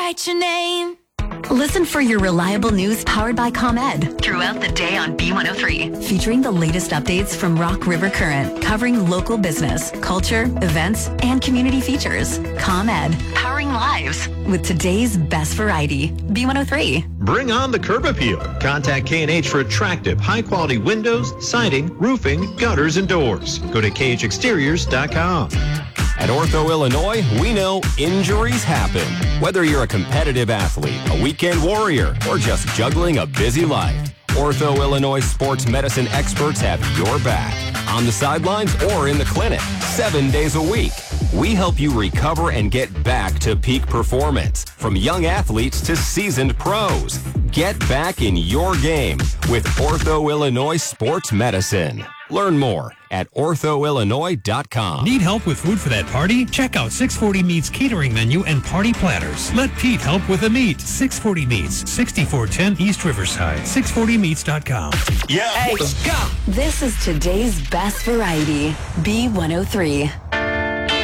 write your name. Listen for your reliable news powered by ComEd Throughout the day on B103. featuring the latest updates from Rock River Current, covering local business, culture, events, and community features. ComEd, Powering lives. with today's best variety. B103. Bring on the curb appeal. Contact K&H for attractive, high-quality windows, siding, roofing, gutters, and doors. Go to khexteriors.com. At Ortho Illinois, we know injuries happen. Whether you're a competitive athlete, a weekend warrior, or just juggling a busy life, Ortho Illinois sports medicine experts have your back. On the sidelines or in the clinic, 7 days a week. We help you recover and get back to peak performance, from young athletes to seasoned pros. Get back in your game with Ortho Illinois Sports Medicine. Learn more at orthoillinois.com. Need help with food for that party? Check out 640 Meats catering menu and party platters. Let Pete help with the meat. 640 Meats, 6410 East Riverside. 640meats.com. Yeah. Hey, go. This is today's best variety. B103.